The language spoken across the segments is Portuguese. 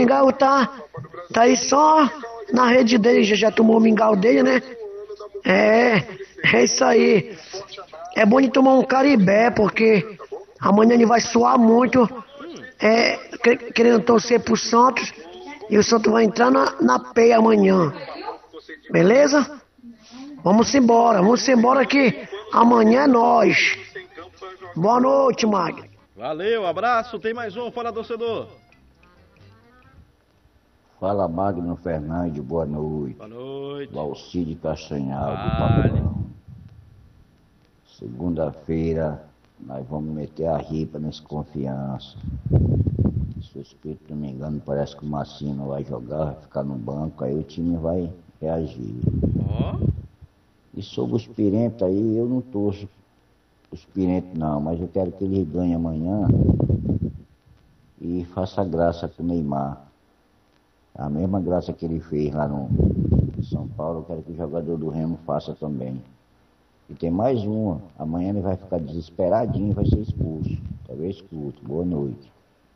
mingau tá aí só na rede dele, já tomou o mingau dele, né? É isso aí. É bom de tomar um caribé, porque amanhã ele vai suar muito, querendo torcer pro Santos, e o Santos vai entrar na peia amanhã. Beleza? Vamos embora que amanhã é nós. Boa noite, Magno. Valeu, abraço, tem mais um, fala torcedor. Fala Magno Fernandes, boa noite. Boa noite. Valcide Castanhal do Papão. Segunda-feira nós vamos meter a ripa nesse Confiança. Se o Espírito não me engano, parece que o Massinho não vai jogar, vai ficar no banco, aí o time vai reagir. E sobre os Pirentos aí, eu não torço os Pirentos não, mas eu quero que ele ganhe amanhã e faça graça com o Neymar. A mesma graça que ele fez lá no São Paulo, eu quero que o jogador do Remo faça também. E tem mais uma, amanhã ele vai ficar desesperadinho e vai ser expulso. Talvez escute. Boa noite.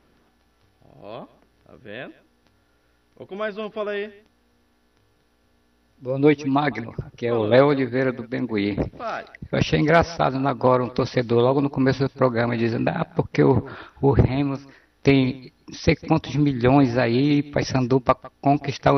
Tá vendo? Vou com mais um, fala aí. Boa noite, Magno. Aqui é o Léo Oliveira do Bengui. Eu achei engraçado agora um torcedor, logo no começo do programa, dizendo, porque o Remo tem não sei quantos milhões aí, Paysandu, para conquistar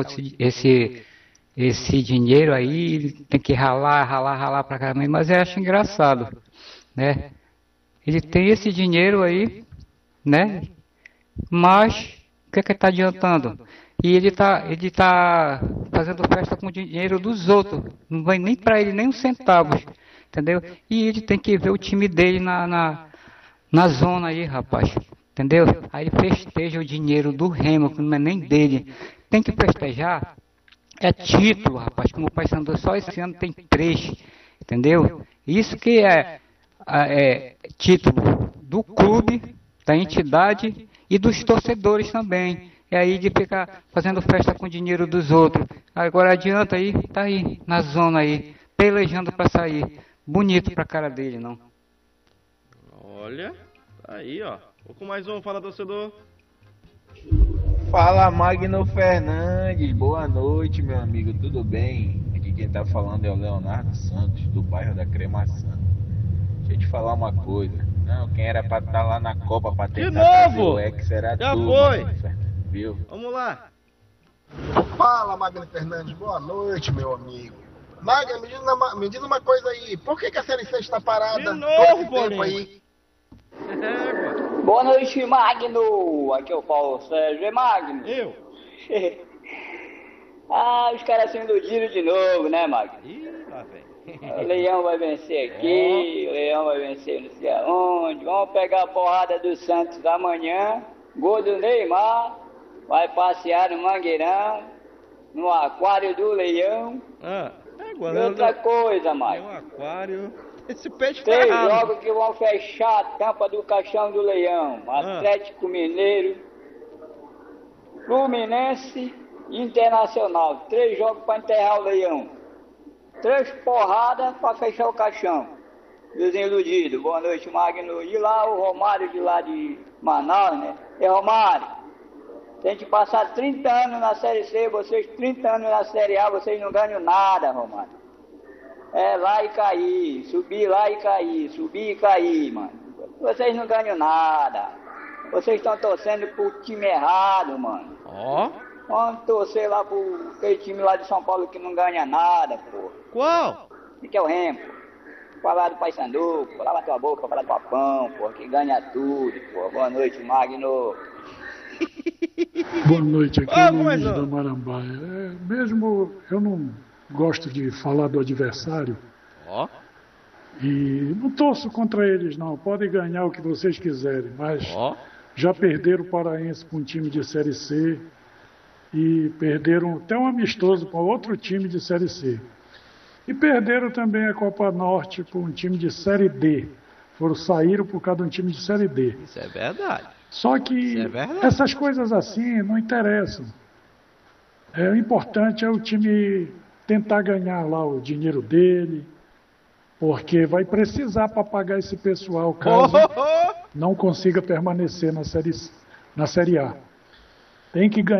esse dinheiro aí, tem que ralar pra caramba. Mas eu acho engraçado, né? Ele tem esse dinheiro aí, né? Mas o que é que está adiantando? E ele tá fazendo festa com o dinheiro dos outros. Não vai nem para ele nem um centavo, entendeu? E ele tem que ver o time dele na zona aí, rapaz. Entendeu? Aí ele festeja o dinheiro do Remo, que não é nem dele. Tem que festejar. É título, rapaz. Como o Paysandu só esse ano tem 3. Entendeu? Isso que é título do clube, da entidade e dos torcedores também. E aí de ficar fazendo festa com o dinheiro dos outros. Agora adianta aí, tá aí, na zona aí, pelejando pra sair. Bonito pra cara dele, não? Olha, tá aí, ó. Vou com mais um, fala torcedor. Fala Magno Fernandes, boa noite, meu amigo, tudo bem? Aqui quem tá falando é o Leonardo Santos, do bairro da Cremação. Deixa eu te falar uma coisa. Não, quem era pra estar lá na Copa pra tentar trazer o Ex era já tu, foi. Mano, viu? Vamos lá. Fala, Magno Fernandes, boa noite, meu amigo. Magno, me diz uma coisa aí, por que a Série C está parada De todo novo, esse tempo aí? Boa noite, Magno. Aqui é o Paulo Sérgio. Magno? Eu? Os caras se iludiram de novo, né, Magno? Lá vem. O Leão vai vencer aqui, o Leão vai vencer não sei aonde. Vamos pegar a porrada do Santos amanhã. Gol do Neymar. Vai passear no Mangueirão, no aquário do Leão. E outra coisa, Magno. Um aquário. Esse peixe 3 tá errado. jogos que vão fechar a tampa do caixão do Leão. Atlético Mineiro, Fluminense e Internacional. 3 jogos para enterrar o Leão. 3 porradas para fechar o caixão. Deus iludido. Boa noite, Magno. E lá o Romário de lá de Manaus, né? Romário, tem que passar 30 anos na Série C, vocês 30 anos na Série A, vocês não ganham nada, Romário. É lá e cair, subir lá e cair, subir e cair, mano. Vocês não ganham nada. Vocês estão torcendo pro time errado, mano. Vamos torcer lá pro aquele time lá de São Paulo que não ganha nada, pô. Qual? Que é o Remo, pô. Falar do Paysandu, falar na tua boca, falar do Papão, pô, que ganha tudo, pô. Boa noite, Magno. Boa noite, aqui é o Luiz da Marambaia. Mesmo eu não gosto de falar do adversário. E não torço contra eles, não. Podem ganhar o que vocês quiserem, mas já perderam o Paraense para um time de Série C e perderam até um amistoso para outro time de Série C. E perderam também a Copa Norte para um time de Série D. Saíram por causa de um time de Série D. Isso é verdade. Só que essas coisas assim não interessam. O importante é o time tentar ganhar lá o dinheiro dele, porque vai precisar para pagar esse pessoal caso não consiga permanecer na Série A. Tem que ganhar.